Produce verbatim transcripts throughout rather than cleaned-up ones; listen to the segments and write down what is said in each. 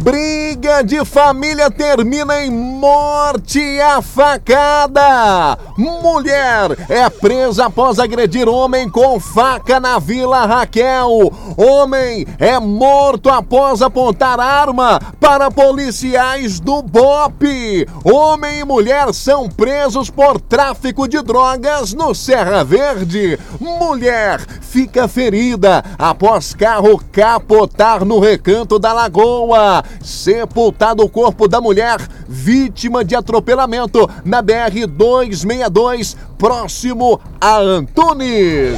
Briga de família termina em morte à facada. Mulher é presa após agredir homem com faca na Vila Raquel. Homem é morto após apontar arma para policiais do B O P. Homem e mulher são presos por tráfico de drogas no Serra Verde. Mulher fica ferida após carro capotar no Recanto da Lagoa. Sepultado o corpo da mulher vítima de atropelamento na B R duzentos e sessenta e dois, próximo a Antunes.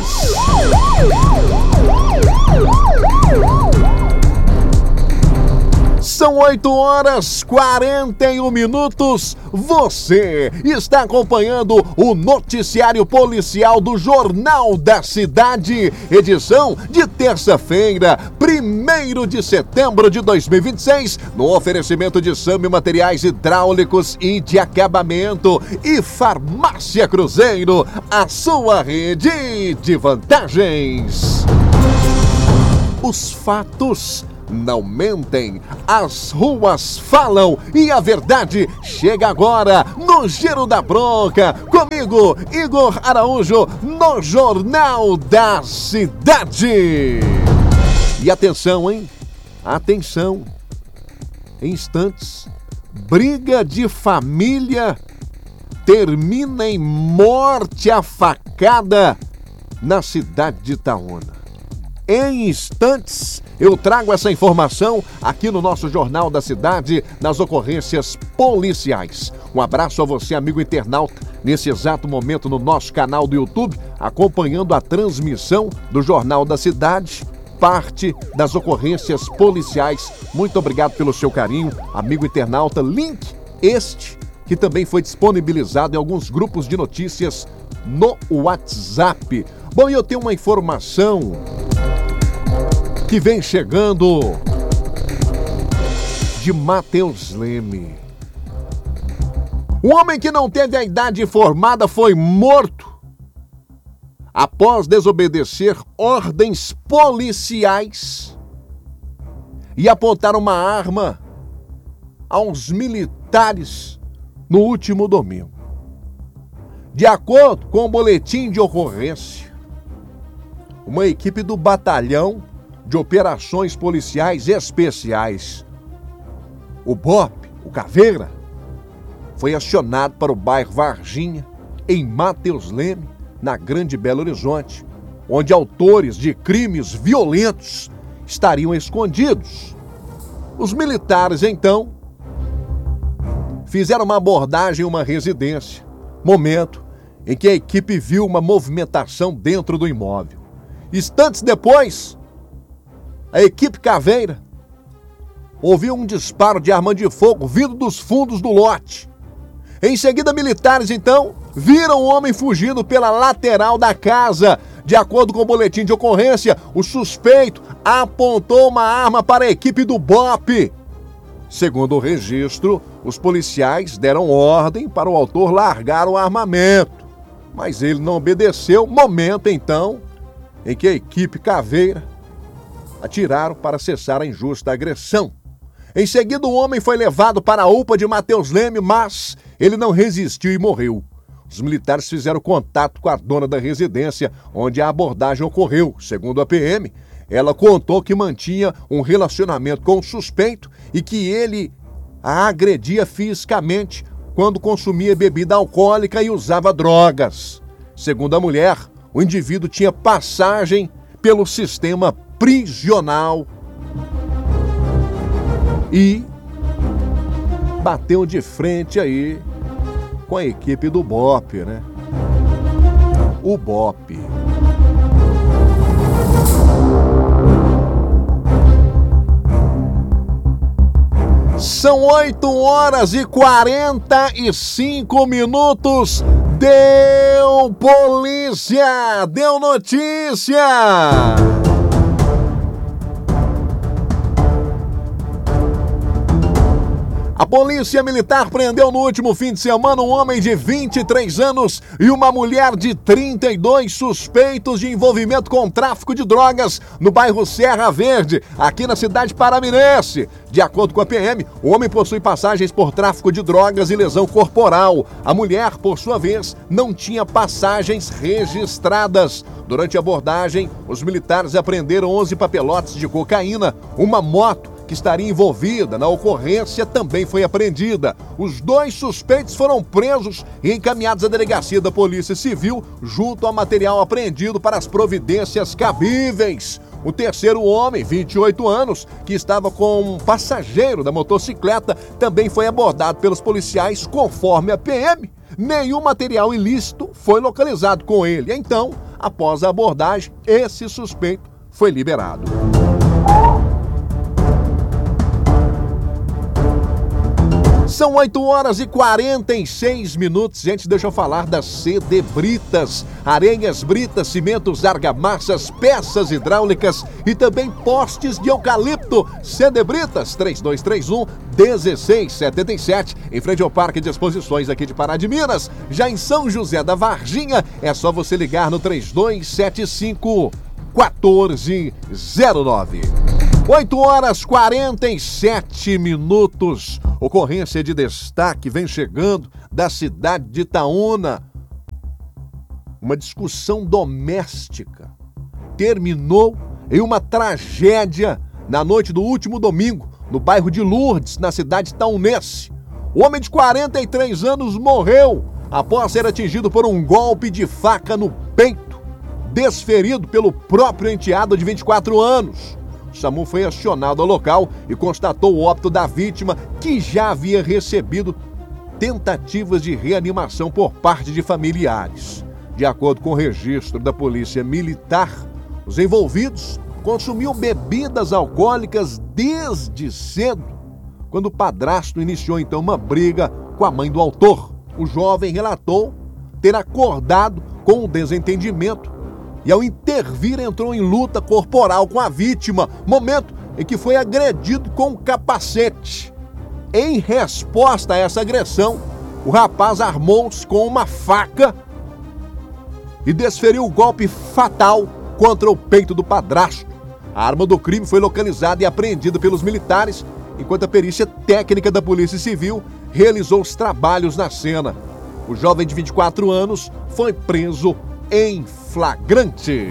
São oito horas e quarenta e um minutos. Você está acompanhando o noticiário policial do Jornal da Cidade, edição de terça-feira, primeiro de setembro de dois mil e vinte e seis, no oferecimento de Sami Materiais Hidráulicos e de Acabamento e Farmácia Cruzeiro, a sua rede de vantagens. Os fatos não mentem, as ruas falam e a verdade chega agora no Giro da Bronca. Comigo, Igor Araújo, no Jornal da Cidade. E atenção, hein? Atenção. Em instantes, briga de família termina em morte à facada na cidade de Itaúna. Em instantes, eu trago essa informação aqui no nosso Jornal da Cidade, nas ocorrências policiais. Um abraço a você, amigo internauta, nesse exato momento no nosso canal do YouTube, acompanhando a transmissão do Jornal da Cidade, parte das ocorrências policiais. Muito obrigado pelo seu carinho, amigo internauta. Link este que também foi disponibilizado em alguns grupos de notícias no WhatsApp. Bom, e eu tenho uma informação que vem chegando de Matheus Leme. Um homem que não teve a idade informada foi morto após desobedecer ordens policiais e apontar uma arma a uns militares no último domingo. De acordo com o boletim de ocorrência, uma equipe do Batalhão de Operações Policiais Especiais, o B O P, o Caveira, foi acionado para o bairro Varginha, em Matheus Leme, na Grande Belo Horizonte, onde autores de crimes violentos estariam escondidos. Os militares, então, fizeram uma abordagem em uma residência, momento em que a equipe viu uma movimentação dentro do imóvel. Instantes depois, a equipe Caveira ouviu um disparo de arma de fogo vindo dos fundos do lote. Em seguida, militares, então, viram o homem fugindo pela lateral da casa. De acordo com o boletim de ocorrência, o suspeito apontou uma arma para a equipe do B O P. Segundo o registro, os policiais deram ordem para o autor largar o armamento, mas ele não obedeceu. Momento, então, em que a equipe Caveira atiraram para cessar a injusta agressão. Em seguida, o homem foi levado para a UPA de Matheus Leme, mas ele não resistiu e morreu. Os militares fizeram contato com a dona da residência, onde a abordagem ocorreu. Segundo a P M, ela contou que mantinha um relacionamento com o suspeito e que ele a agredia fisicamente quando consumia bebida alcoólica e usava drogas. Segundo a mulher, o indivíduo tinha passagem pelo sistema prisional e bateu de frente aí com a equipe do B O P, né? O B O P. São oito horas e quarenta e cinco minutos. Deu polícia! Deu notícia! A polícia militar prendeu no último fim de semana um homem de vinte e três anos e uma mulher de trinta e dois suspeitos de envolvimento com tráfico de drogas no bairro Serra Verde, aqui na cidade paraminense. De acordo com a P M, o homem possui passagens por tráfico de drogas e lesão corporal. A mulher, por sua vez, não tinha passagens registradas. Durante a abordagem, os militares apreenderam onze papelotes de cocaína, uma moto que estaria envolvida na ocorrência também foi apreendida. Os dois suspeitos foram presos e encaminhados à delegacia da Polícia Civil junto ao material apreendido para as providências cabíveis. O terceiro homem, vinte e oito anos, que estava com um passageiro da motocicleta, também foi abordado pelos policiais conforme a P M. Nenhum material ilícito foi localizado com ele. Então, após a abordagem, esse suspeito foi liberado. São oito horas e quarenta e seis minutos. Gente, deixa eu falar da C D Britas. Areias britas, cimentos, argamassas, peças hidráulicas e também postes de eucalipto. C D Britas, três dois três um, um seis sete sete, em frente ao Parque de Exposições aqui de Pará de Minas. Já em São José da Varginha, é só você ligar no três dois sete cinco, quatro zero nove. oito horas e quarenta e sete minutos. Ocorrência de destaque vem chegando da cidade de Itaúna. Uma discussão doméstica terminou em uma tragédia na noite do último domingo, no bairro de Lourdes, na cidade itaunense. O homem de quarenta e três anos morreu após ser atingido por um golpe de faca no peito, desferido pelo próprio enteado de vinte e quatro anos. O SAMU foi acionado ao local e constatou o óbito da vítima, que já havia recebido tentativas de reanimação por parte de familiares. De acordo com o registro da Polícia Militar, os envolvidos consumiam bebidas alcoólicas desde cedo, quando o padrasto iniciou então uma briga com a mãe do autor. O jovem relatou ter acordado com o desentendimento e, ao intervir, entrou em luta corporal com a vítima, momento em que foi agredido com um capacete. Em resposta a essa agressão, o rapaz armou-se com uma faca e desferiu o golpe fatal contra o peito do padrasto. A arma do crime foi localizada e apreendida pelos militares, enquanto a perícia técnica da Polícia Civil realizou os trabalhos na cena. O jovem de vinte e quatro anos foi preso em flagrante.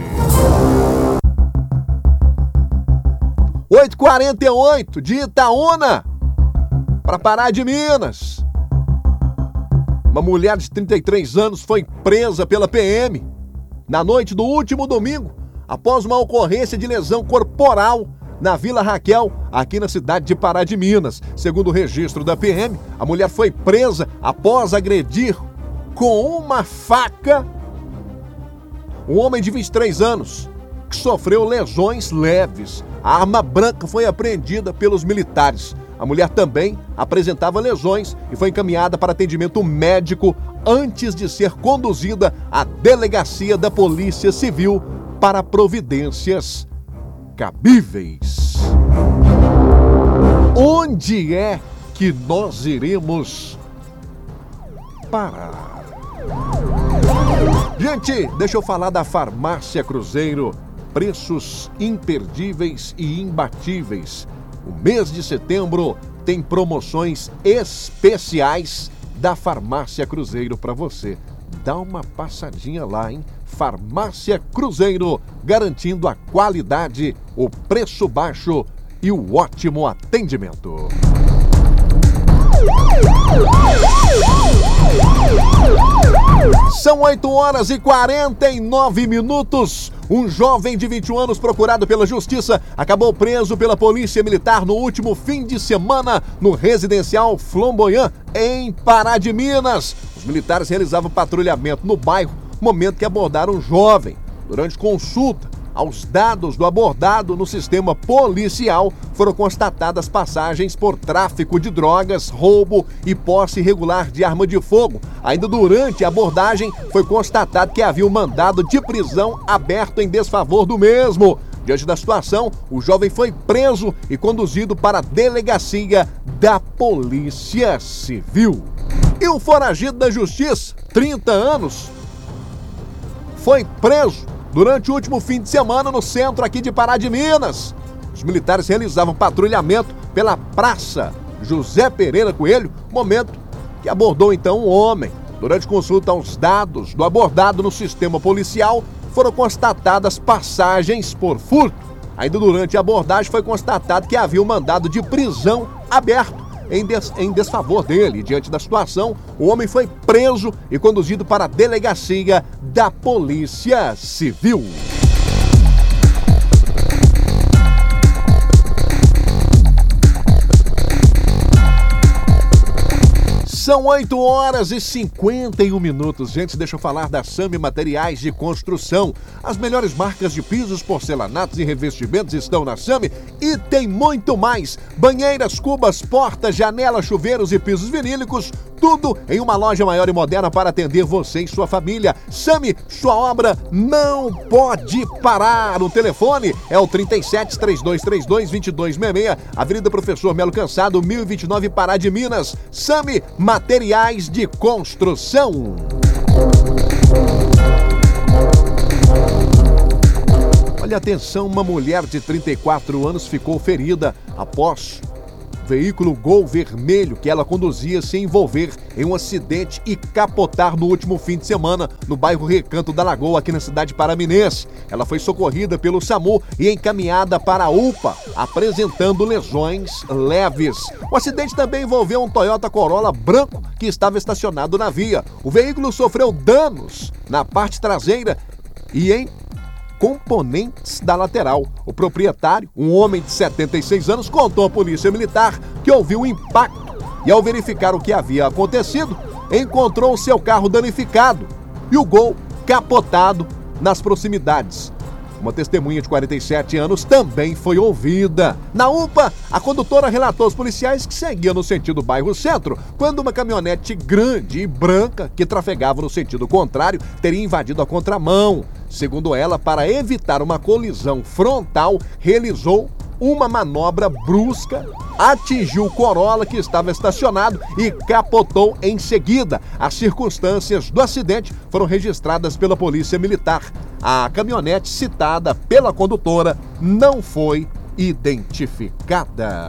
oito e quarenta e oito de Itaúna, para Pará de Minas. Uma mulher de trinta e três anos foi presa pela P M na noite do último domingo, após uma ocorrência de lesão corporal na Vila Raquel, aqui na cidade de Pará de Minas. Segundo o registro da P M, a mulher foi presa após agredir com uma faca um homem de vinte e três anos, que sofreu lesões leves. A arma branca foi apreendida pelos militares. A mulher também apresentava lesões e foi encaminhada para atendimento médico antes de ser conduzida à delegacia da Polícia Civil para providências cabíveis. Onde é que nós iremos parar? Gente, deixa eu falar da Farmácia Cruzeiro. Preços imperdíveis e imbatíveis. O mês de setembro tem promoções especiais da Farmácia Cruzeiro para você. Dá uma passadinha lá, hein? Farmácia Cruzeiro, garantindo a qualidade, o preço baixo e o ótimo atendimento. São oito horas e quarenta e nove minutos. Um jovem de vinte e um anos procurado pela Justiça acabou preso pela Polícia Militar no último fim de semana no residencial Flamboyant, em Pará de Minas. Os militares realizavam patrulhamento no bairro, momento que abordaram um jovem. Durante consulta aos dados do abordado no sistema policial, foram constatadas passagens por tráfico de drogas, roubo e posse irregular de arma de fogo. Ainda durante a abordagem, foi constatado que havia um mandado de prisão aberto em desfavor do mesmo. Diante da situação, o jovem foi preso e conduzido para a delegacia da Polícia Civil. E o foragido da Justiça, trinta anos, foi preso durante o último fim de semana no centro aqui de Pará de Minas. Os militares realizavam patrulhamento pela Praça José Pereira Coelho, momento que abordou então um homem. Durante consulta aos dados do abordado no sistema policial, foram constatadas passagens por furto. Ainda durante a abordagem foi constatado que havia um mandado de prisão aberto em, des, em desfavor dele. Diante da situação, o homem foi preso e conduzido para a delegacia da Polícia Civil. São oito horas e cinquenta e um minutos. Gente, deixa eu falar da Sami Materiais de Construção. As melhores marcas de pisos, porcelanatos e revestimentos estão na Sami e tem muito mais. Banheiras, cubas, portas, janelas, chuveiros e pisos vinílicos, tudo em uma loja maior e moderna para atender você e sua família. Sami, sua obra não pode parar. O telefone é o trinta e sete, três dois três dois, dois dois seis seis, Avenida Professor Melo Cansado, mil e vinte e nove, Pará de Minas. Sami Materiais de Construção. Olha, atenção, uma mulher de trinta e quatro anos ficou ferida após o veículo Gol vermelho que ela conduzia se envolver em um acidente e capotar no último fim de semana no bairro Recanto da Lagoa, aqui na cidade paraminense. Ela foi socorrida pelo SAMU e encaminhada para a U P A, apresentando lesões leves. O acidente também envolveu um Toyota Corolla branco que estava estacionado na via. O veículo sofreu danos na parte traseira e em componentes da lateral. O proprietário, um homem de setenta e seis anos, contou à polícia militar que ouviu um impacto e, ao verificar o que havia acontecido, encontrou o seu carro danificado e o Gol capotado nas proximidades. Uma testemunha de quarenta e sete anos também foi ouvida. Na U P A, a condutora relatou aos policiais que seguia no sentido bairro Centro, quando uma caminhonete grande e branca, que trafegava no sentido contrário, teria invadido a contramão. Segundo ela, para evitar uma colisão frontal, realizou uma manobra brusca, atingiu o Corolla que estava estacionado e capotou em seguida. As circunstâncias do acidente foram registradas pela Polícia Militar. A caminhonete citada pela condutora não foi identificada.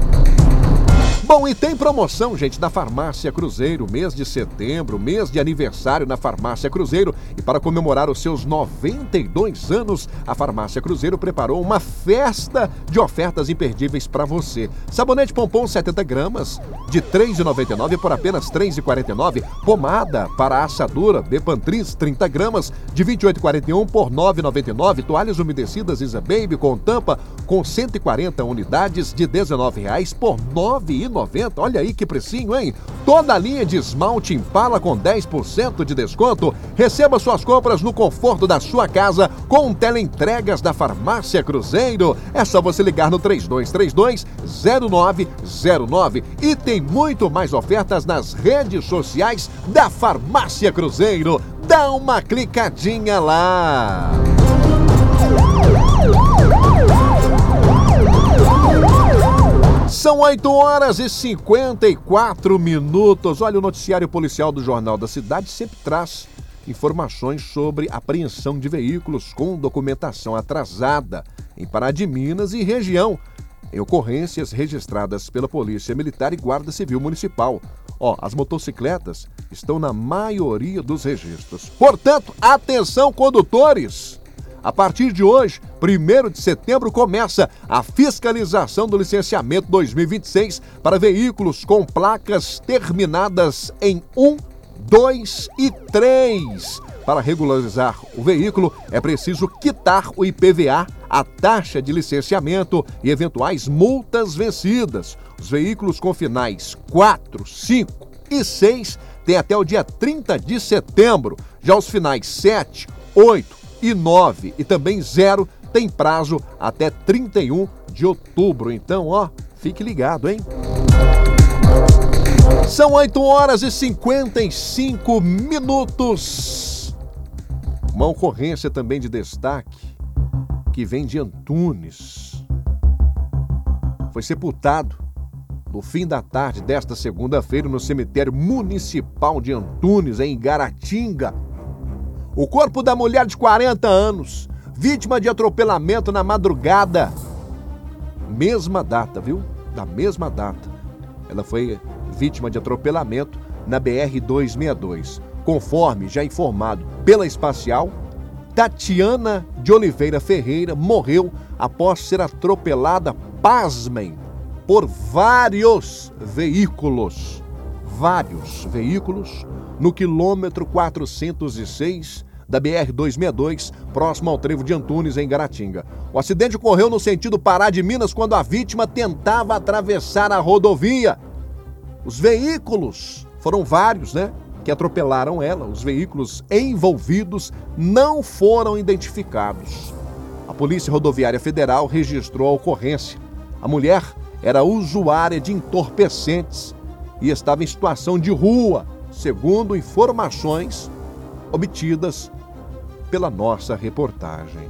Bom, e tem promoção, gente, na Farmácia Cruzeiro, mês de setembro, mês de aniversário na Farmácia Cruzeiro. E para comemorar os seus noventa e dois anos, a Farmácia Cruzeiro preparou uma festa de ofertas imperdíveis para você. Sabonete Pompom setenta gramas de três reais e noventa e nove centavos por apenas três reais e quarenta e nove centavos. Pomada para assadura Bepantris trinta gramas de vinte e oito reais e quarenta e um centavos por nove reais e noventa e nove centavos. Toalhas umedecidas Isa Baby com tampa com cento e quarenta unidades de dezenove reais por nove reais e noventa centavos. Olha aí que precinho, hein? Toda a linha de esmalte Impala com dez por cento de desconto. Receba suas compras no conforto da sua casa com teleentregas da Farmácia Cruzeiro. É só você ligar no três dois três dois, zero nove zero nove. E tem muito mais ofertas nas redes sociais da Farmácia Cruzeiro. Dá uma clicadinha lá. São oito horas e cinquenta e quatro minutos. Olha, o noticiário policial do Jornal da Cidade sempre traz informações sobre apreensão de veículos com documentação atrasada em Pará de Minas e região, em ocorrências registradas pela Polícia Militar e Guarda Civil Municipal. Ó, as motocicletas estão na maioria dos registros. Portanto, atenção, condutores! A partir de hoje, primeiro de setembro, começa a fiscalização do licenciamento dois mil e vinte e seis para veículos com placas terminadas em um, dois e três. Para regularizar o veículo, é preciso quitar o I P V A, a taxa de licenciamento e eventuais multas vencidas. Os veículos com finais quatro, cinco e seis têm até o dia trinta de setembro. Já os finais sete, oito e nove e também zero tem prazo até trinta e um de outubro. Então, ó, fique ligado, hein? São oito horas e cinquenta e cinco minutos. Uma ocorrência também de destaque que vem de Antunes. Foi sepultado no fim da tarde desta segunda-feira no cemitério municipal de Antunes, em Igaratinga. O corpo da mulher de quarenta anos, vítima de atropelamento na madrugada. Mesma data, viu? Da mesma data. Ela foi vítima de atropelamento na B R duzentos e sessenta e dois. Conforme já informado pela Espacial, Tatiana de Oliveira Ferreira morreu após ser atropelada, pasmem, por vários veículos. Vários veículos no quilômetro quatrocentos e seis da B R duzentos e sessenta e dois, próximo ao trevo de Antunes, em Igaratinga. O acidente ocorreu no sentido Pará de Minas, quando a vítima tentava atravessar a rodovia. Os veículos, foram vários, né, que atropelaram ela. Os veículos envolvidos não foram identificados. A Polícia Rodoviária Federal registrou a ocorrência. A mulher era usuária de entorpecentes e estava em situação de rua, segundo informações obtidas pela nossa reportagem.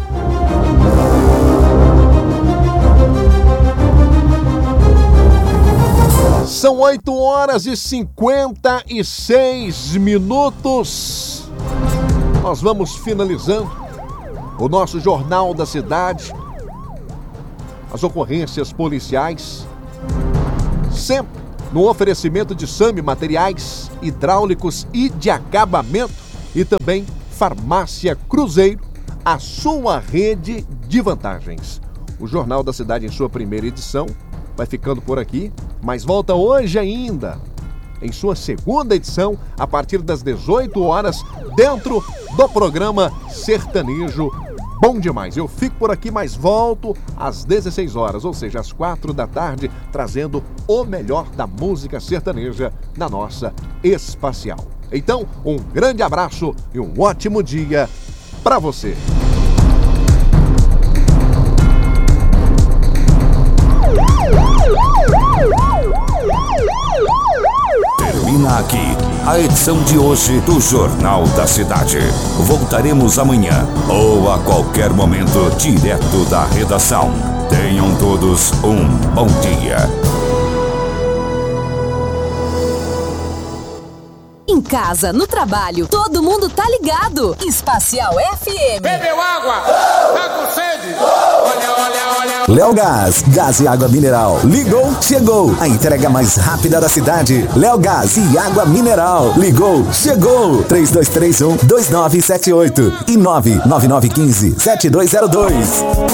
São oito horas e cinquenta e seis minutos. Nós vamos finalizando o nosso Jornal da Cidade. As ocorrências policiais, sempre no oferecimento de SAMI Materiais Hidráulicos e de Acabamento e também Farmácia Cruzeiro, a sua rede de vantagens. O Jornal da Cidade, em sua primeira edição, vai ficando por aqui, mas volta hoje ainda, em sua segunda edição, a partir das dezoito horas, dentro do programa Sertanejo Bom Demais. Eu fico por aqui, mas volto às dezesseis horas, ou seja, às quatro da tarde, trazendo o melhor da música sertaneja na nossa Espacial. Então, um grande abraço e um ótimo dia para você. Termina aqui a edição de hoje do Jornal da Cidade. Voltaremos amanhã ou a qualquer momento, direto da redação. Tenham todos um bom dia. Em casa, no trabalho, todo mundo tá ligado. Espacial F M. Bebeu água? Tá com sede? Olha, olha, olha. Leogás, gás e água mineral. Ligou, chegou. A entrega mais rápida da cidade. Leogás e água mineral. Ligou, chegou. três dois três um, dois nove sete oito e nove nove nove um cinco, sete dois zero dois.